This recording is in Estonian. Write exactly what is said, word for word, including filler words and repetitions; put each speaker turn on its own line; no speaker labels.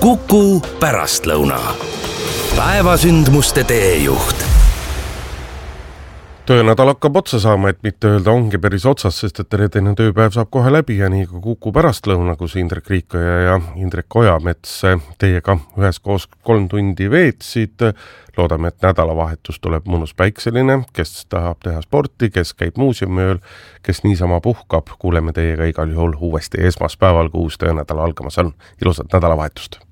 Kuku pärastlõuna. Päevasündmuste teejuht.
Töönädal hakkab otsa saama, et mitte öelda ongi päris otsas, sest et reedene tööpäev saab kohe läbi ja nii kui Kuku pärastlõuna, kus Indrek Riikoja ja Indrek Ojamets teiega üheskoos kolm tundi veetsid. Loodame, et nädalavahetus tuleb mõnus päikseline, kes tahab teha sporti, kes käib muuseumööl, kes niisama puhkab. Kuuleme teiega igal juhul uuesti esmaspäeval, kui uus töönädal algamas on. Ilusat nädalavahetust!